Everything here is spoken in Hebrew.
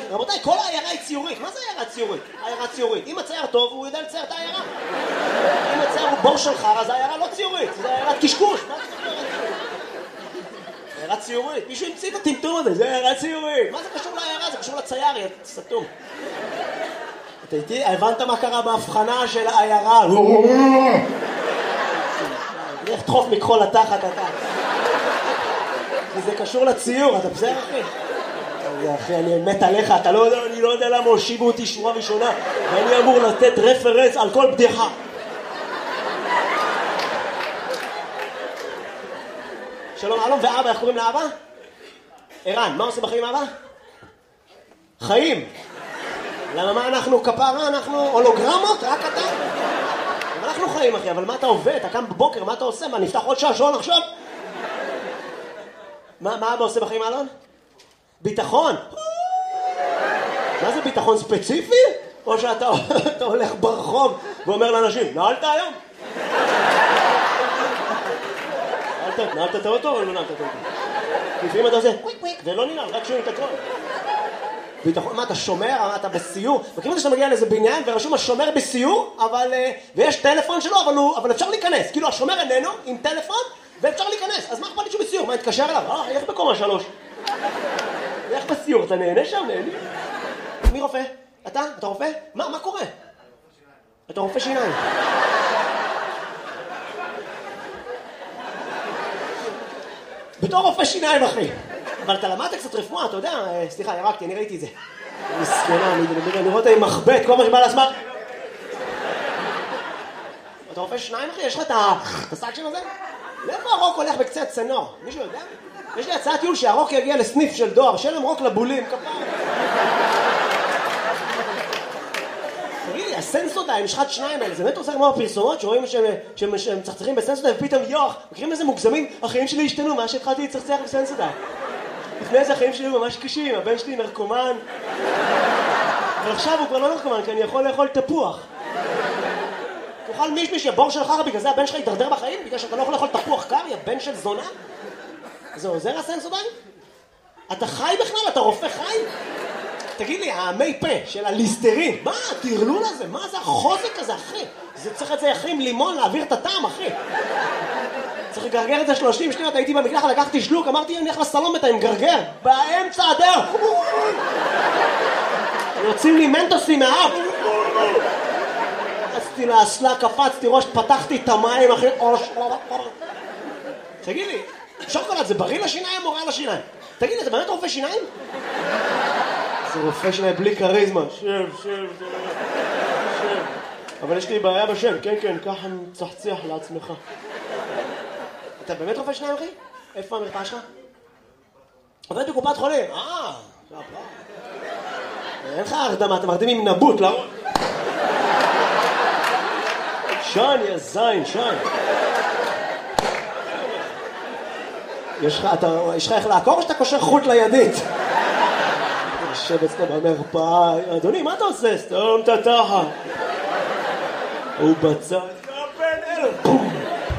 רבותיי, כל העיירה היא ציורית. מה זה עיירה ציורית? עיירה ציורית. אם הצייר טוב, הוא יודע לצייר את העיירה. אם הצייר הוא בור של חרא, זה העיירה לא ציורית. זה עיירת קשקוש. מה זה עיירה ציורית? מישהו המציא את הטמטום הזה, זה עיירה ציורית. מה זה קשור לעיירה? זה קשור לצייר, יא סתום. אתה איתי? הבנת מה קרה בהבחנה של העיירה? איך תחוף מכחול לתחת אתה. כי זה קשור לציור, אתה בסדר אחי? אחי, אני מת עליך, אני לא יודע למה הושיבו אותי שורה ראשונה ואני אמור לתת רפרנס על כל בדיחה. שלום, אלום ואבא, איך קוראים לאבא? ערן, מה עושים בחיים אבא? חיים. למה מה אנחנו כפרה? אנחנו הולוגרמות? רק אתה? אנחנו חיים אחי, אבל מה אתה עובד? אתה קם בבוקר, מה אתה עושה? מה, נפתח עוד שעון עכשיו? מה אבא עושה בחיים אלון? ביטחון. מה זה ביטחון ספציפי? או שאתה הולך ברחוב ואומר לאנשים, נעלת היום? נעלת את האוטו או לא נעלת את האוטו? לפעמים אתה עושה קוויק קוויק ולא ננעל, רק שומעים את הכל. ביטחון, מה אתה שומר? אתה בסיור? מכירים את שאתה מגיע לאיזה בניין ורשום השומר בסיור, ויש טלפון שלו, אבל אפשר להיכנס. כאילו השומר איננו עם טלפון ואפשר להיכנס. אז מה אכפת לי שהוא בסיור? מה, התקשר אליו? איך בקומה 3? איך בסיור? אתה נהנה שם? נהנה? מי רופא? אתה? אתה רופא? מה קורה? אתה רופא שיניים. בתור רופא שיניים אחי. אבל אתה למדת קצת רפואה, אתה יודע, סליחה, ירקתי, אני ראיתי את זה. מסכנה, אני רואה אותה עם מחבט, כל מה שבא לעצמה. אתה רופא שיניים אחי? יש לך את הסאקשן הזה? לאיפה הרוק הולך בקצה הצנור? מישהו יודע? יש לי הצעת טיול שהרוק יגיע לסניף של דואר, שאין להם רוק לבולים, כפר. תגיד לי, הסנסודיים, יש לך את שניים האלה, זה באמת עושה כמו הפרסומות שרואים שהם מצחצחים בסנסודיים ופתאום יוח, מכירים איזה מוגזמים? החיים שלי השתנו, מה שהתחלתי לצחצח בסנסודיים. לפני זה החיים שלי ממש קשים, הבן שלי נרקומן. אבל עכשיו הוא כבר לא נרקומן, כי אני יכול לאכול תפוח. תאכל מישהו שבור של חרא, בגלל זה הבן שלך ידרדר בחיים? בגלל שאתה לא יכול לאכול תפוח קר, יא בן של זונה? זה עוזר הסנסודיים? אתה חי בכלל? אתה רופא חי? תגיד לי, המי פה של הליסטרין, מה התרלול הזה? מה זה החוזק הזה, אחי? זה צריך את זה אחי עם לימון להעביר את הטעם, אחי. צריך לגרגר את זה 30 שניות, הייתי במקלחת, לקחתי שלוק, אמרתי, אני הולך לסלון בינתיים, גרגר, באמצע הדרך. יוצאים לי מנטוסים מהאף. קפצתי לאסלה, קפצתי ראש, פתחתי את המים, אחי. תגיד לי, שוקולד זה בריא לשיניים או רע לשיניים? תגיד לי, אתה באמת רופא שיניים? זה רופא שיניים בלי קריזמה. שב. אבל יש לי בעיה בשם, כן, ככה מצחצח לעצמך. אתה באמת רופא שיניים, אחי? איפה המרפאה שלך? עובד בקופת חולים. אין לך הרדמה, אתה מרדים עם נבוט, לא? שן, יא זין, שן. יש לך איך לעקור או שאתה קושר חוט לידית? יושב אצלו במרפאה, אדוני, מה אתה עושה? סתום את התחת. הוא בצד.